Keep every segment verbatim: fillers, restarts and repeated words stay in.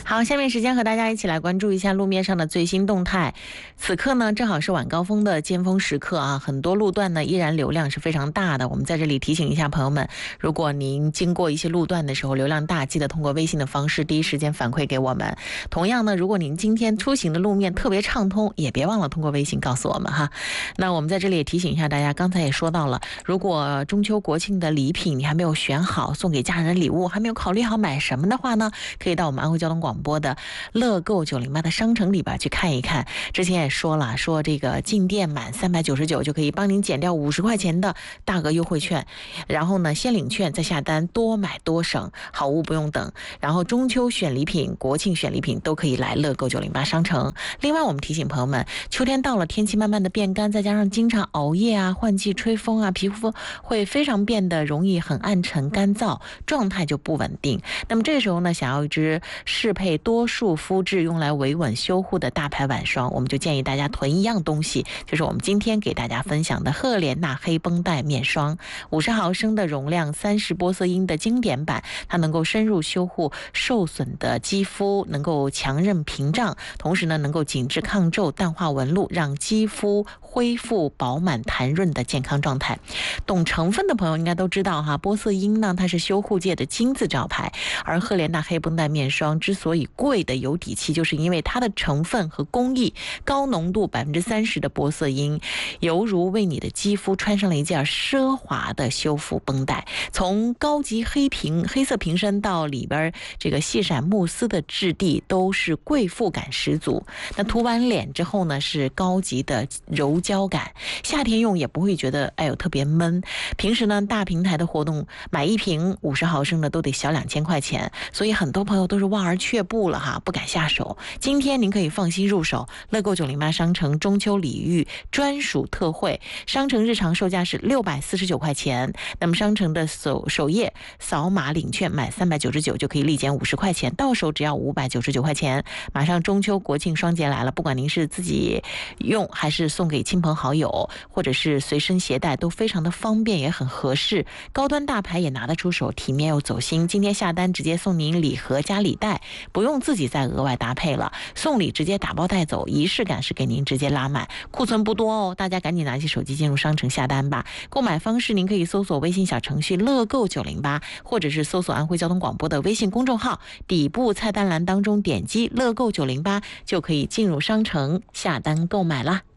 好，下面时间和大家一起来关注一下路面上的最新动态。此刻呢，正好是晚高峰的尖峰时刻啊，很多路段呢依然流量是非常大的。我们在这里提醒一下朋友们，如果您经过一些路段的时候流量大，记得通过微信的方式第一时间反馈给我们。同样呢，如果您今天出行的路面特别畅通，也别忘了通过微信告诉我们哈。那我们在这里也提醒一下大家，刚才也说到了，如果中秋国庆的礼品你还没有选好，送给家人的礼物还没有考虑好买什么的话呢，可以到我们安徽交通广播的乐购九零八的商城里边去看一看。之前也说了，说这个进店满三百九十九就可以帮您减掉五十块钱的大额优惠券，然后呢先领券再下单，多买多省，好物不用等。然后中秋选礼品、国庆选礼品都可以来乐购九零八商城。另外我们提醒朋友们，秋天到了，天气慢慢的变干，再加上经常熬夜啊、换季吹风啊，皮肤会非常变得容易很暗沉干燥，状态就不稳定。那么这时候呢，想要一支适配多数肤质用来维稳修护的大牌晚霜，我们就建议大家囤一样东西，就是我们今天给大家分享的赫莲娜黑绷带面霜。五十毫升的容量，三十玻色因的经典版，它能够深入修护受损的肌肤，能够强韧屏障，同时呢能够紧致抗皱、淡化纹路，让肌肤恢复饱满弹润的健康状态。懂成分的朋友应该都知道哈，玻色因呢它是修护界的金字招牌，而赫莲娜黑绷带面霜之所以贵的有底气，就是因为它的成分和工艺高浓度百分之三十的玻色因，犹如为你的肌肤穿上了一件奢华的修复绷带。从高级黑瓶黑色瓶身到里边这个细闪慕斯的质地，都是贵妇感十足。那涂完脸之后呢，是高级的柔焦感，夏天用也不会觉得哎呦特别闷。平时呢，大平台的活动买一瓶五十毫升的都得小两千块钱，所以很多朋友都是望而却步了哈，不敢下手。今天您可以放心入手乐购九零八商城中秋礼遇专属特惠，商城日常售价是六百四十九块钱，那么商城的首首页扫码领券买三百九十九就可以立减五十块钱，到手只要五百九十九块钱。马上中秋国庆双节来了，不管您是自己用还是送给亲朋好友，或者是随身携带，都非常的方便也很合适，高端大牌也拿得出手，体面又走心。今天下单直接送您礼盒加礼袋，不用自己再额外搭配了，送礼直接打包带走，仪式感是给您直接拉满，库存不多哦，大家赶紧拿起手机进入商城下单吧。购买方式您可以搜索微信小程序乐购九零八，或者是搜索安徽交通广播的微信公众号，底部菜单栏当中点击乐购九零八就可以进入商城下单购买啦。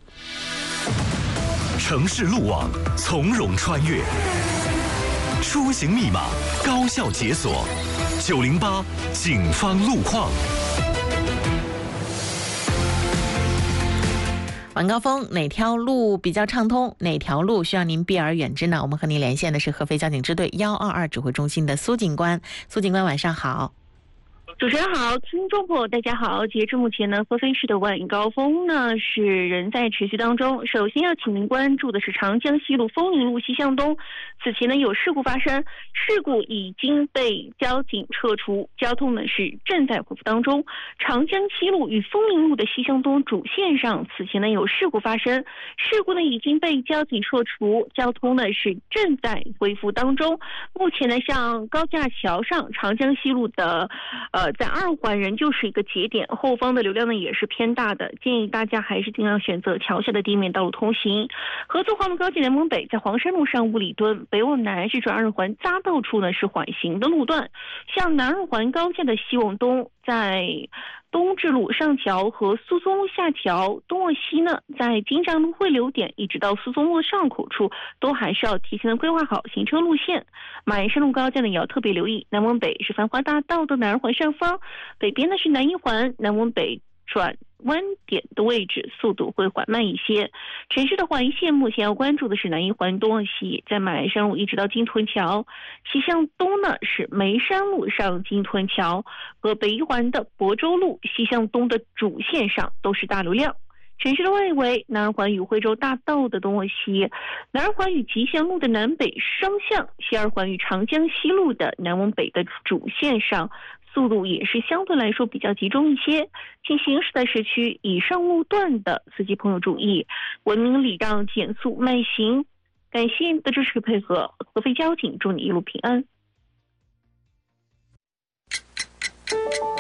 城市路网从容穿越，出行密码高效解锁，九零八警方路况。 晚高峰哪条路比较畅通，哪条路需要您避而远之呢？我们和您连线的是合肥交警支队一二二指挥中心的苏警官。苏警官晚上好。 主持人好，听众朋友大家好。截至目前呢，合肥市的晚高峰呢是仍在持续当中。首先要请您关注的是长江西路丰宁路西向东，此前呢有事故发生，事故已经被交警撤除，交通呢是正在恢复当中。长江西路与丰宁路的西向东主线上，此前呢有事故发生，事故呢已经被交警撤除，交通呢是正在恢复当中。目前呢，像高架桥上长江西路的呃。在二环仍旧是一个节点，后方的流量呢也是偏大的，建议大家还是尽量选择桥下的地面道路通行。合作黄龙高架南往北，在黄山路上五里墩，北往南是转二环匝道处呢是缓行的路段，像南二环高架的西往东，在东至路上桥和苏淞路下桥，东往西呢，在金站路汇流点一直到苏淞路上口处，都还是要提前的规划好行车路线。马鞍山路高架呢也要特别留意，南往北是繁华大道的南二环上方，北边呢是南一环，南往北转弯点的位置速度会缓慢一些。城市的环一线目前要关注的是南一环东往西，在马鞍山路一直到金屯桥，西向东呢是眉山路上金屯桥和北一环的亳州路西向东的主线上都是大流量。城市的外围，南二环与惠州大道的东往西，南二环与吉祥路的南北双向，西二环与长江西路的南往北的主线上速度也是相对来说比较集中一些。请行驶在市区以上路段的司机朋友注意，文明礼让，减速慢行。感谢您的支持配合，合肥交警祝你一路平安。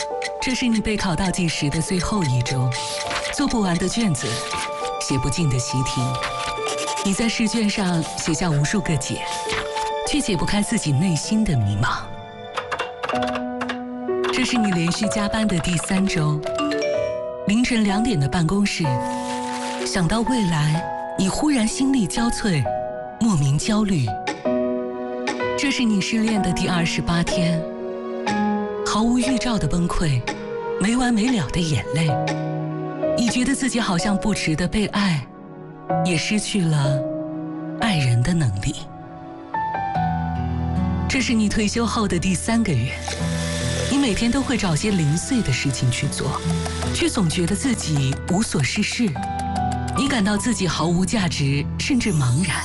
这是你备考倒计时的最后一周，做不完的卷子，写不尽的习题。你在试卷上写下无数个解，却解不开自己内心的迷茫。这是你连续加班的第三周，凌晨两点的办公室，想到未来，你忽然心力交瘁，莫名焦虑。这是你失恋的第二十八天，毫无预兆的崩溃，没完没了的眼泪。你觉得自己好像不值得被爱，也失去了爱人的能力。这是你退休后的第三个月，你每天都会找些零碎的事情去做，却总觉得自己无所事事。你感到自己毫无价值，甚至茫然。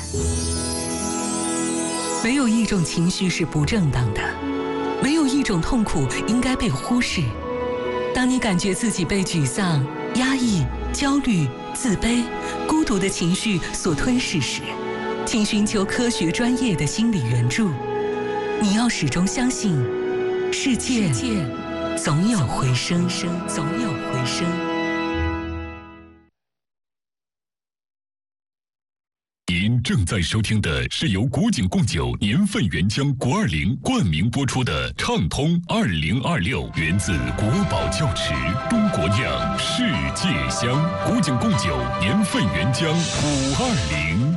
没有一种情绪是不正当的，没有一种痛苦应该被忽视。当你感觉自己被沮丧、压抑、焦虑、自卑、孤独的情绪所吞噬时，请寻求科学专业的心理援助。你要始终相信，世界总有回声，总有回声。 您正在收听的是由古井贡酒年份原浆国二零冠名播出的《畅通二零二六》，源自国宝窖池，中国酿，世界香。古井贡酒年份原浆五二零。